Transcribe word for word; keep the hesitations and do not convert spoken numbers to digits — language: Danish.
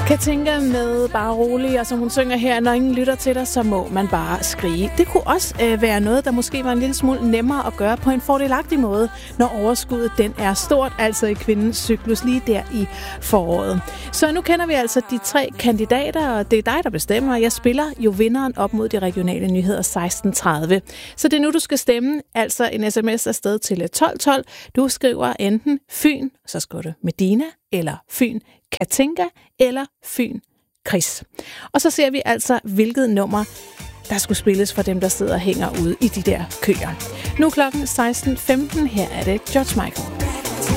Katinka med Bare Rolig, og som hun synger her, når ingen lytter til dig, så må man bare skrige. Det kunne også øh, være noget, der måske var en lille smule nemmere at gøre på en fordelagtig måde, når overskuddet den er stort, altså i kvindens cyklus lige der i foråret. Så nu kender vi altså de tre kandidater, og det er dig, der bestemmer. Jeg spiller jo vinderen op mod de regionale nyheder seksten tredive. Så det er nu, du skal stemme, altså en sms afsted til tolv tolv. Du skriver enten Fyn, så skriver du Medina, eller Fyn Katinka, eller Fyn Chris. Og så ser vi altså, hvilket nummer der skulle spilles for dem, der sidder og hænger ude i de der køer. Nu klokken seksten femten. Her er det George Michael.